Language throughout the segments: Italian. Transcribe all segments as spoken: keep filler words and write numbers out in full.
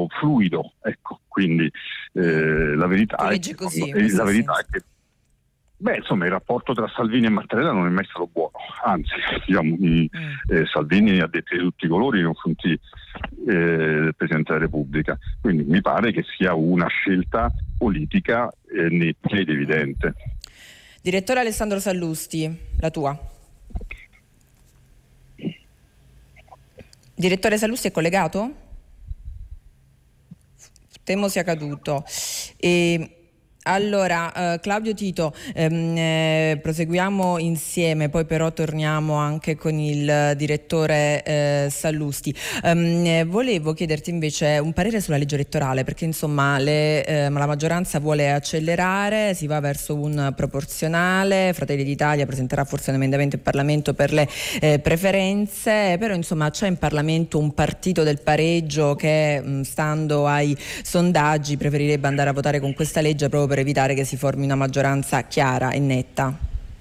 fluido, ecco, quindi eh, la verità, è che, così, eh, la verità è che beh, insomma, il rapporto tra Salvini e Mattarella non è mai stato buono, anzi, diciamo, mm. eh, Salvini ha detto di tutti i colori nei confronti eh, del Presidente della Repubblica, quindi mi pare che sia una scelta politica eh, netta ed evidente. Direttore Alessandro Sallusti, la tua. Direttore Sallusti è collegato? Temo sia caduto. E allora, eh, Claudio Tito, ehm, eh, proseguiamo insieme, poi però torniamo anche con il direttore eh, Sallusti. Um, eh, volevo chiederti invece un parere sulla legge elettorale, perché insomma le, eh, la maggioranza vuole accelerare, si va verso un proporzionale, Fratelli d'Italia presenterà forse un emendamento in Parlamento per le eh, preferenze, però insomma c'è in Parlamento un partito del pareggio che mh, stando ai sondaggi preferirebbe andare a votare con questa legge proprio per evitare che si formi una maggioranza chiara e netta.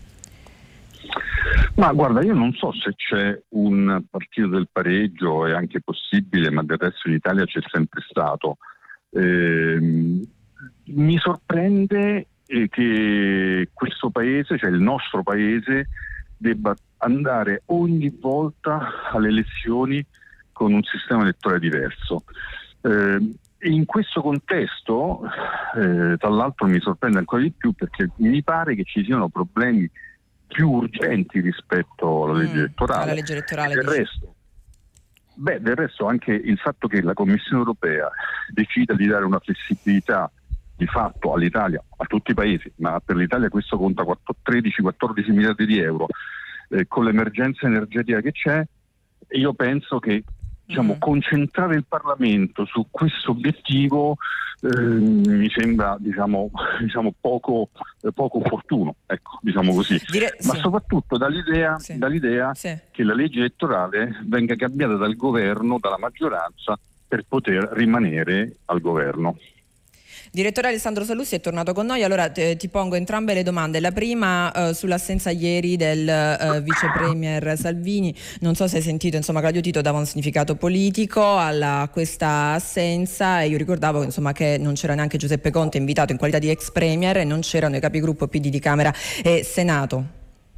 Ma guarda, io non so se c'è un partito del pareggio, è anche possibile, ma del resto in Italia c'è sempre stato. Eh, mi sorprende eh, che questo paese, cioè il nostro paese, debba andare ogni volta alle elezioni con un sistema elettorale diverso. Eh, in questo contesto, eh, tra l'altro mi sorprende ancora di più perché mi pare che ci siano problemi più urgenti rispetto alla legge mm, elettorale. Alla legge elettorale del resto, beh, del resto anche il fatto che la Commissione europea decida di dare una flessibilità di fatto all'Italia, a tutti i paesi, ma per l'Italia questo conta tredici quattordici miliardi di euro, eh, con l'emergenza energetica che c'è, io penso che diciamo, mm. concentrare il Parlamento su questo obiettivo eh, mi sembra diciamo, diciamo poco, eh, poco opportuno, ecco, diciamo così. Dire, ma sì. soprattutto dall'idea, sì. dall'idea sì. che la legge elettorale venga cambiata dal governo, dalla maggioranza, per poter rimanere al governo. Direttore Alessandro Sallusti è tornato con noi, allora te, ti pongo entrambe le domande. La prima eh, sull'assenza ieri del eh, vice premier Salvini, non so se hai sentito, insomma Claudio Tito dava un significato politico alla, a questa assenza e io ricordavo insomma che non c'era neanche Giuseppe Conte invitato in qualità di ex premier e non c'erano i capigruppo P D di Camera e Senato.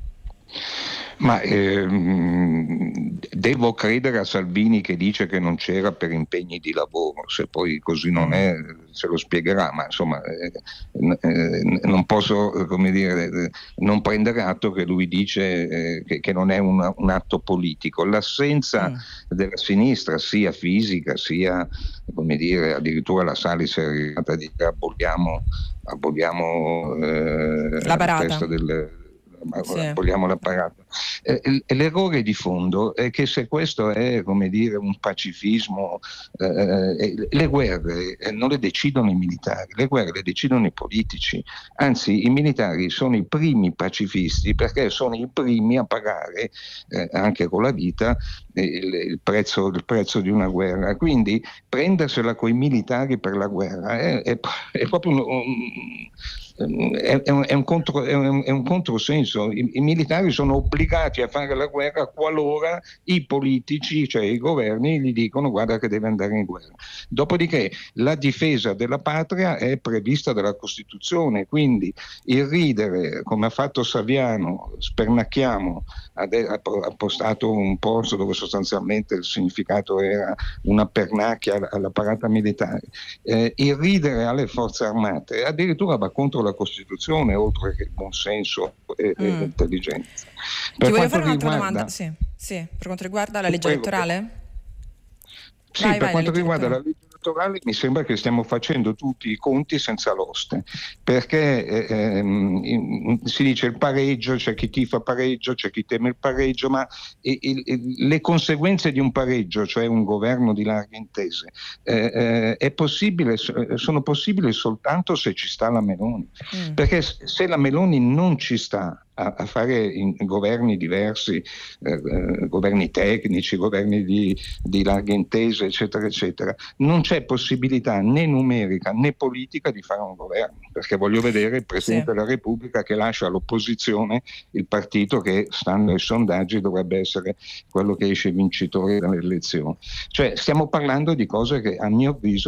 Ma ehm, devo credere a Salvini che dice che non c'era per impegni di lavoro, se poi così non è se lo spiegherà, ma insomma eh, eh, non posso come dire non prendere atto che lui dice eh, che, che non è una, un atto politico. L'assenza mm. della sinistra sia fisica sia come dire addirittura la Salis è arrivata a dire aboliamo, aboliamo eh, la parata. la festa del Sì. vogliamo l'apparato. Eh, l'errore di fondo è che se questo è come dire un pacifismo, eh, le guerre eh, non le decidono i militari, le guerre le decidono i politici, anzi i militari sono i primi pacifisti perché sono i primi a pagare eh, anche con la vita eh, il, il, prezzo, il prezzo di una guerra, quindi prendersela coi militari per la guerra è, è, è proprio un, un È, è, un, è, un contro, è, un, è un controsenso. I, I militari sono obbligati a fare la guerra qualora i politici, cioè i governi, gli dicono guarda che deve andare in guerra. Dopodiché la difesa della patria è prevista dalla Costituzione, quindi il ridere, come ha fatto Saviano, spernacchiamo, ha, de, ha postato un post dove sostanzialmente il significato era una pernacchia alla parata militare. Eh, il ridere alle forze armate addirittura va contro la Costituzione oltre che il buon senso e, mm. e l'intelligenza. Per Ti voglio fare un'altra riguarda... domanda sì, sì, per quanto riguarda la legge Prego. elettorale? Sì, vai, per vai, quanto la riguarda elettorale. la legge elettorale mi sembra che stiamo facendo tutti i conti senza l'oste, perché eh, ehm, si dice il pareggio, c'è chi tifa pareggio, c'è chi teme il pareggio, ma il, il, le conseguenze di un pareggio, cioè un governo di larghe intese, eh, eh, è possibile, sono possibili soltanto se ci sta la Meloni, mm. perché se la Meloni non ci sta a fare in governi diversi, eh, governi tecnici, governi di, di larghe intese, eccetera, eccetera, non c'è possibilità né numerica né politica di fare un governo, perché voglio vedere il Presidente sì. della Repubblica che lascia all'opposizione il partito che, stando ai sondaggi, dovrebbe essere quello che esce vincitore dalle elezioni. Cioè, stiamo parlando di cose che, a mio avviso,